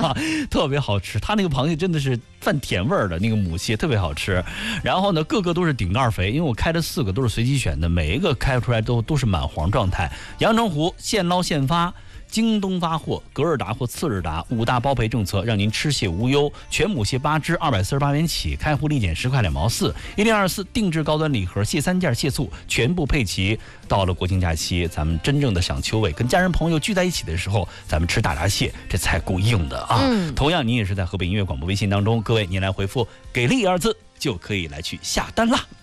特别好吃。它那个螃蟹真的是泛甜味儿的那个母蟹，特别好吃。然后呢，个个都是顶盖肥，因为我开的4个都是随机选的，每一个开出来都是满黄状态。阳澄湖现捞现发。京东发货，隔日达或次日达，5大包赔政策，让您吃蟹无忧。全母蟹8只，248元起，开户立减10块2毛4。1024定制高端礼盒，蟹3件、蟹醋全部配齐。到了国庆假期，咱们真正的赏秋味，跟家人朋友聚在一起的时候，咱们吃大闸蟹，这菜够硬的啊！同样，您也是在河北音乐广播微信当中，各位您来回复"给力"2字，就可以来去下单啦。